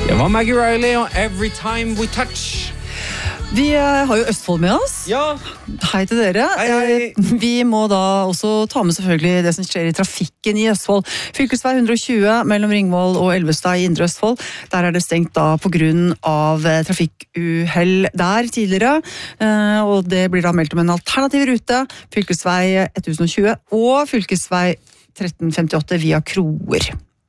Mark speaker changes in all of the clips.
Speaker 1: Det var Maggie Riley og Every Time We Touch.
Speaker 2: Vi har jo Østfold med oss.
Speaker 1: Ja.
Speaker 2: Hei til dere.
Speaker 1: Hei.
Speaker 2: Vi må da også ta med selvfølgelig det som skjer i trafikken i Østfold. Fylkesvei 120 mellom Ringvoll og Elvestad i Indre Østfold. Der er det stengt da på grunn av trafikkuhell der tidligere. Og det blir da meldt om en alternativ rute. Fylkesvei 1020 og fylkesvei 1358 via Kroer.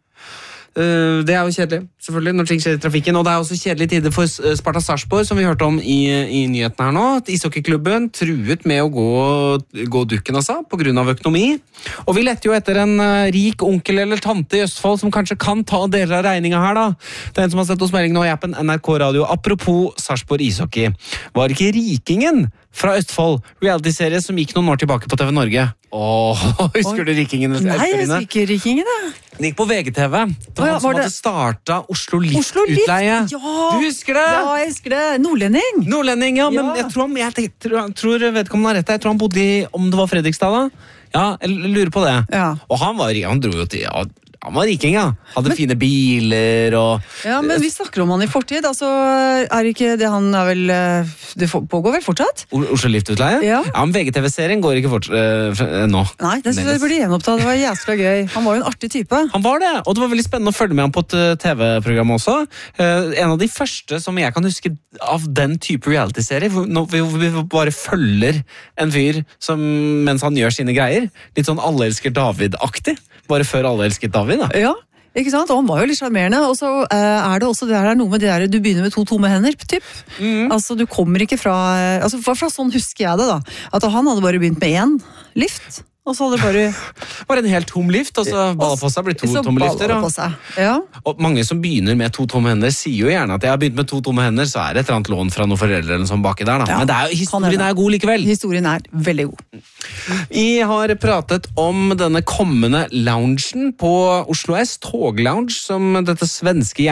Speaker 1: Det er jo kjedelig, selvfølgelig, når ting skjer i trafikken. Og det er også kjedelige tider for Sparta Sarpsborg, som vi hørte om i nyhetene her nå. Ishockeyklubben truet med å gå dukken, altså, på grunn av økonomi. Og vi lette jo etter en rik onkel eller tante i Østfold som kanskje kan ta deler av regninga her, da. Det er en som har sett oss melding nå i appen NRK Radio. Apropos Sarpsborg ishockey. Var ikke Rikingen fra Østfold reality-serie som gikk noen år tilbake på TV Norge? Husker du Rikingen?
Speaker 2: Nei, jeg husker ikke Rikingen, da.
Speaker 1: Den gikk på VGTV. Det var han som hadde startet Oslo Lift-utleie.
Speaker 2: Ja.
Speaker 1: Du husker det?
Speaker 2: Ja, jeg husker det. Nordlending,
Speaker 1: ja. Men jeg tror vedkommende har rett. Jeg tror han bodde i, om det var Fredrikstad da? Ja, jeg lurer på det.
Speaker 2: Ja.
Speaker 1: Og han dro jo til... Han var riking, ja. Hadde fine biler og...
Speaker 2: Ja, men vi snakker om han i fortid. Altså, er ikke det han er vel... Det pågår vel fortsatt?
Speaker 1: Oslo Lift-utleie?
Speaker 2: Ja.
Speaker 1: Men VGTV-serien går ikke nå.
Speaker 2: Nei, det synes jeg burde gjenoppta. Det var jævla gøy. Han var jo en artig type.
Speaker 1: Han var det, og det var veldig spennende å følge med ham på et TV-program også. En av de første som jeg kan huske av den type reality-serie, hvor vi bare følger en fyr som, mens han gjør sine greier. Litt sånn Alle elsker David-aktig. Bare før Alle elsket David, da.
Speaker 2: Ja, ikke sant? Og han var jo litt charmerende. Og så er det også det er noe med det der du begynner med 2 tomme hender, typ. Altså, du kommer ikke fra... Altså, fra sånn husker jeg det, da. At han hadde bare begynt med 1 lift. Og så hadde det
Speaker 1: bare en helt tom lift, og så baller på seg blir 2 tomme lifter.
Speaker 2: Ja.
Speaker 1: Og mange som begynner med 2 tomme hender sier jo gjerne at jeg har begynt med 2 tomme hender, så er det et eller annet lån fra noen foreldre eller sånn baki der, da.
Speaker 2: Ja,
Speaker 1: men historien er god likevel.
Speaker 2: Historien er veldig god.
Speaker 1: Vi har pratet om denne kommende loungen på Oslo S, toglounge, som dette svenske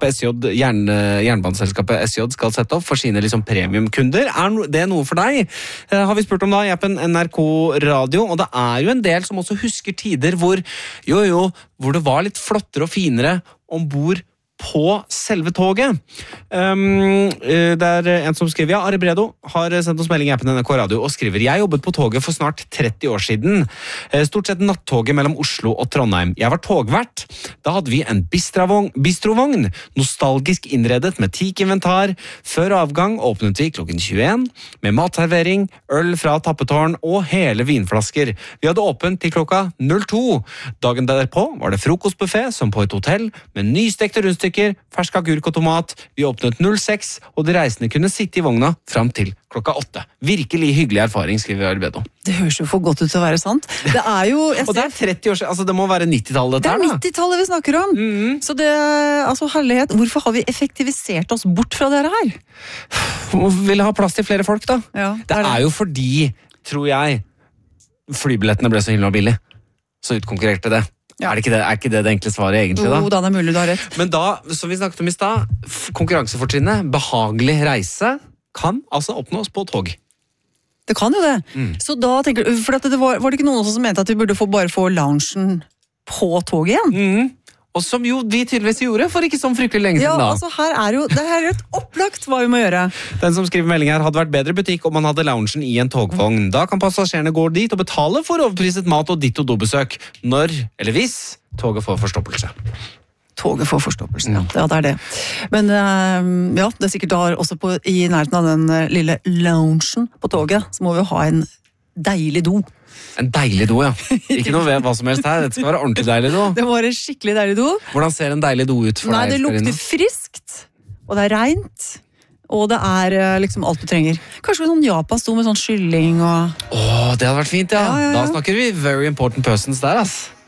Speaker 1: jernbaneselskapet SJ skal sette opp for sine liksom premiumkunder. Er det noe for deg? Har vi spurt om da i appen NRK Radio, og det er jo en del som også husker tider hvor det var litt flottere og finere ombord på selve toget. Det er en som skriver, Arbredo har sendt oss melding i appen NRK Radio og skriver, jeg jobbet på toget for snart 30 år siden. Stort sett nattoget mellom Oslo og Trondheim. Jeg var togvert. Da hadde vi en bistrovogn, nostalgisk innredet med teak-inventar. Før avgang åpnet vi klokken 21 med matservering, øl fra tappetårn og hele vinflasker. Vi hadde åpent til klokka 02. Dagen derpå var det frokostbuffet som på et hotell med nystekte rundstykker, fersk agurk og tomat. Vi åpnet 06, og de reisende kunne sitte i vogna fram til klokka 8. Virkelig hyggelig erfaring, skriver Arbedo.
Speaker 2: Det høres jo for godt ut til å være sant. Det er jo...
Speaker 1: og det er 30 år siden, altså det må være 90-tallet
Speaker 2: dette her, da. Det er 90-tallet vi snakker om. Så det, altså herlighet, hvorfor har vi effektivisert oss bort fra dette her?
Speaker 1: Vil ha plass til flere folk, da.
Speaker 2: Ja,
Speaker 1: det er jo fordi, tror jeg, flybillettene ble så himla billig. Så utkonkurrerte det. Ja. Er ikke det enkle svaret egentlig da?
Speaker 2: Jo, da er det mulig, du har rett.
Speaker 1: Men da, som vi snakket om i sted, konkurransefortrinnet, behagelig reise, kan altså oppnås på tog.
Speaker 2: Det kan jo det. Så da tenker du, for var det ikke noen som mente at vi burde bare få loungen på toget igjen?
Speaker 1: Og som jo vi tydeligvis gjorde for ikke sånn fryktelig lenge siden da.
Speaker 2: Ja, altså her er jo, det er helt opplagt hva vi må gjøre.
Speaker 1: Den som skriver melding her hadde vært bedre butikk om man hadde loungen i en togvogn. Da kan passasjerene gå dit og betale for overpriset mat og ditt og dobesøk. Når, eller hvis, toget får forstoppelse.
Speaker 2: Toget får forstoppelse, ja det er det. Men ja, det er sikkert da også i nærheten av den lille loungen på toget, så må vi jo ha en deilig do.
Speaker 1: En deilig do, ja. Ikke noe ved hva som helst her. Det skal være ordentlig deilig do.
Speaker 2: Det må være skikkelig deilig do.
Speaker 1: Hvordan ser en deilig do ut for deg?
Speaker 2: Nei, det lukter friskt, og det er rent, og det er liksom alt du trenger. Kanskje en sånn japansk do med sånn kylling og...
Speaker 1: Det hadde vært fint, ja. Da snakker vi very important persons der, ass.